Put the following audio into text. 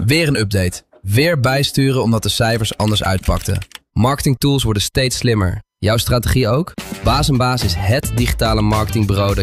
Weer een update. Weer bijsturen omdat de cijfers anders uitpakten. Marketingtools worden steeds slimmer. Jouw strategie ook? Baas & Baas is het digitale marketingbureau dat